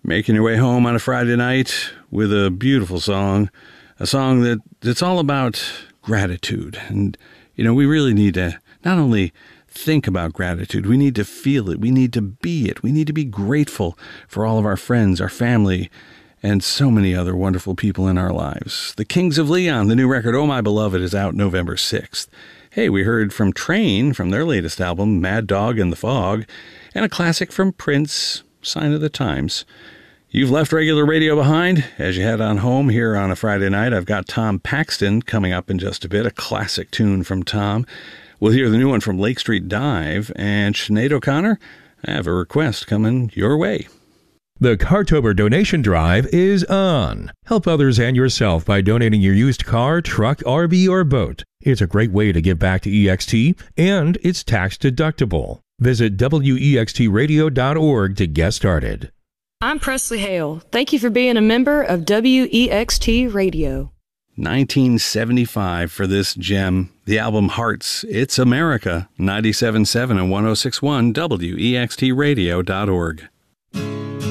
Making your way home on a Friday night with a beautiful song, a song that's all about gratitude. And, we really need to not only think about gratitude, we need to feel it, we need to be it, we need to be grateful for all of our friends, our family, and so many other wonderful people in our lives. The Kings of Leon, the new record, Oh My Beloved, is out November 6th. Hey, we heard from Train from their latest album, Mad Dog in the Fog, and a classic from Prince, Sign of the Times. You've left regular radio behind as you head on home here on a Friday night. I've got Tom Paxton coming up in just a bit, a classic tune from Tom. We'll hear the new one from Lake Street Dive, and Sinead O'Connor, I have a request coming your way. The Cartober donation drive is on. Help others and yourself by donating your used car, truck, RV, or boat. It's a great way to give back to EXT, and it's tax deductible. Visit WEXTradio.org to get started. I'm Presley Hale. Thank you for being a member of WEXT Radio. 1975 for this gem. The album Hearts, It's America, 97.7 and 106.1 WEXTradio.org.